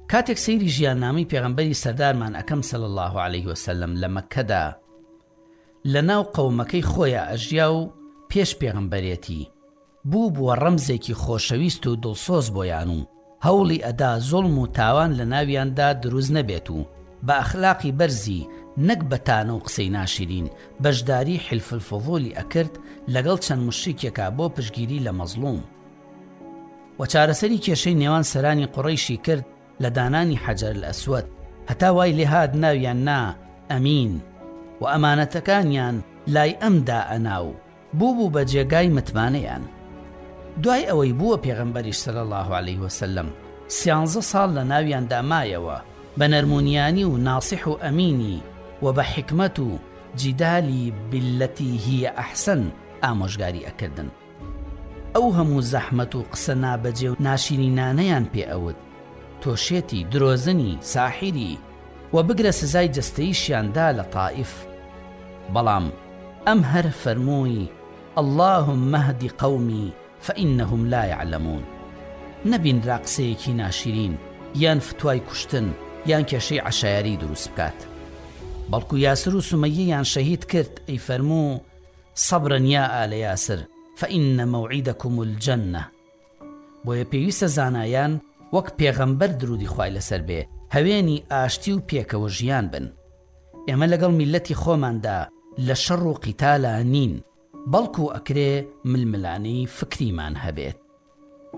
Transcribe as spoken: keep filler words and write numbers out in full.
کاتێک سەیری ژیاننامەی پێغەمبەری سەردارمان ئەکەم صلی الله عليه وسلم لە مەککەدا لە ناو قەومەکەی خۆیان ئەژیا و پێش پێغەمبەرێتی بوو بووە ڕەمزێکی خۆشەویست و دڵسۆز بۆیان و هەوڵی ئەدا زوڵم و تاوان لە ناویاندا دروست نەبێت و بە ئەخلاقی بەرزی نەک بەتانە و قسەی ناشرین بەشداری حلف الفضولی ئەکرد لەگەڵ چەند مشریکێکا بۆ پشگیری لە مەزلوم و چارەسەری کێشەی نێوان سەرانی قوڕەیشی کرد لە دانانی حەجەر الئەسوەد هەتا وای لێهات ناویان نا ئەمین و ئەمانەتەکانیان لای ئەمدا ئەناو بوو بوو بە جێگای متمانەیان. دوای ئەوەی بووە پێغەمبەریش صلی الله عليه وسلم سیانزە ساڵ لە ناویاندا مایەوە بە نەرمونیانی و ناسیح و ئەمینی و بە حکمت و جیدالی بالەتی هیە ئەحسن ئامۆژگاری ئەکردن. ئەو هەموو زەحمەت و قسە نابەجێ و ناشرینانەیان پێ ئەوت تۆشێتی درۆزنی ساحیری و بگرە سزای جەستەییشیاندا لە تائیف. بەڵام ئەم هەر فەرمووی اللهم اهد قومی فإنهم لا يعلمون. نەبینرا قسەیەکی ناشرین یان فتوای کوشتن یان کێشەی عەشایەری دروست بکات، بەڵکو یاسر و سومەیەیان شەهید کرد ئەی فەرموو صبرا یا ئالە یاسر فإن موعدكم الجنة. بۆیە پێویستە زانایان وەک پێغەمبەر درودی خوای لەسەر بێ هەوێنی ئاشتی و پێکەوە ژیان بن. ئێمە لەگەڵ میلەتی خۆماندا لە شەڕ و قیتالا نین، بەڵکو ئەکرێ ململانەی فکریمان هەبێت.